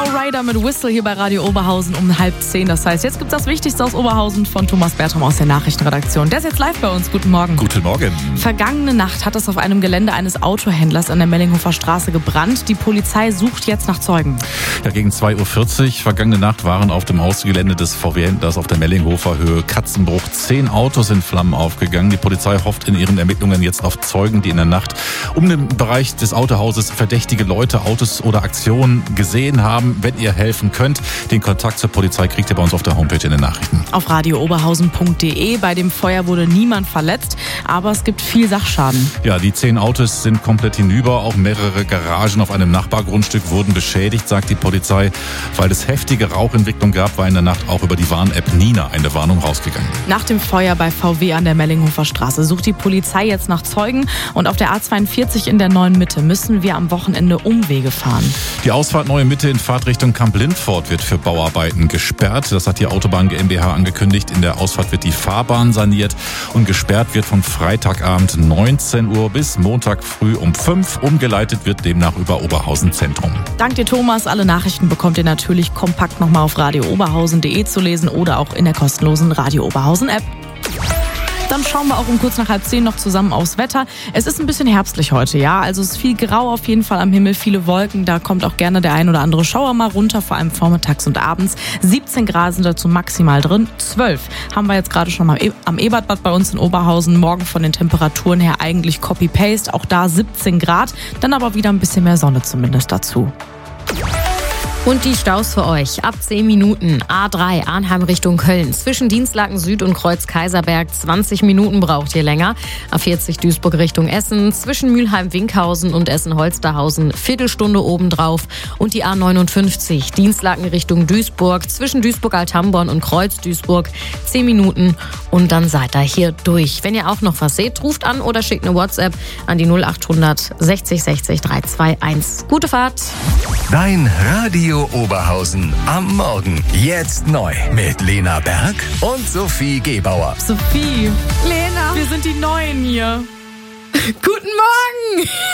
Ryder mit Whistle hier bei Radio Oberhausen um 9:30. Das heißt, jetzt gibt's das Wichtigste aus Oberhausen von Thomas Bertram aus der Nachrichtenredaktion. Der ist jetzt live bei uns. Guten Morgen. Guten Morgen. Vergangene Nacht hat es auf einem Gelände eines Autohändlers an der Mellinghofer Straße gebrannt. Die Polizei sucht jetzt nach Zeugen. Ja, gegen 2:40 Uhr vergangene Nacht waren auf dem Hausgelände des VW-Händlers auf der Mellinghofer Höhe Katzenbruch 10 Autos in Flammen aufgegangen. Die Polizei hofft in ihren Ermittlungen jetzt auf Zeugen, die in der Nacht um den Bereich des Autohauses verdächtige Leute, Autos oder Aktionen gesehen haben. Wenn ihr helfen könnt, den Kontakt zur Polizei kriegt ihr bei uns auf der Homepage in den Nachrichten. Auf radiooberhausen.de. Bei dem Feuer wurde niemand verletzt, aber es gibt viel Sachschaden. Ja, die 10 Autos sind komplett hinüber. Auch mehrere Garagen auf einem Nachbargrundstück wurden beschädigt, sagt die Polizei. Weil es heftige Rauchentwicklung gab, war in der Nacht auch über die Warn-App Nina eine Warnung rausgegangen. Nach dem Feuer bei VW an der Mellinghofer Straße sucht die Polizei jetzt nach Zeugen. Und auf der A42 in der Neuen Mitte müssen wir am Wochenende Umwege fahren. Die Ausfahrt Neue Mitte in Fahrtrichtung Kamp-Lindfort wird für Bauarbeiten gesperrt. Das hat die Autobahn GmbH angekündigt. In der Ausfahrt wird die Fahrbahn saniert und gesperrt wird von Freitagabend 19 Uhr bis Montag früh um 5 Uhr. Umgeleitet wird demnach über Oberhausen Zentrum. Dank dir, Thomas. Alle Nachrichten bekommt ihr natürlich kompakt nochmal auf radiooberhausen.de zu lesen oder auch in der kostenlosen Radio Oberhausen App. Dann schauen wir auch um kurz nach 9:30 noch zusammen aufs Wetter. Es ist ein bisschen herbstlich heute, ja. Also es ist viel grau auf jeden Fall am Himmel, viele Wolken. Da kommt auch gerne der ein oder andere Schauer mal runter, vor allem vormittags und abends. 17 Grad sind dazu maximal drin. 12 haben wir jetzt gerade schon mal am Ebertbad bei uns in Oberhausen. Morgen von den Temperaturen her eigentlich Copy-Paste. Auch da 17 Grad. Dann aber wieder ein bisschen mehr Sonne zumindest dazu. Und die Staus für euch. Ab 10 Minuten. A3 Arnheim Richtung Köln. Zwischen Dienstlaken Süd und Kreuz Kaiserberg 20 Minuten braucht ihr länger. A40 Duisburg Richtung Essen. Zwischen Mülheim-Winkhausen und Essen-Holsterhausen Viertelstunde obendrauf. Und die A59 Dienstlaken Richtung Duisburg. Zwischen Duisburg-Althamborn und Kreuz Duisburg 10 Minuten. Und dann seid ihr hier durch. Wenn ihr auch noch was seht, ruft an oder schickt eine WhatsApp an die 0800 60 60 321. Gute Fahrt. Dein Radio Oberhausen am Morgen. Jetzt neu mit Lena Berg und Sophie Gebauer. Sophie, Lena, wir sind die Neuen hier. Guten Morgen!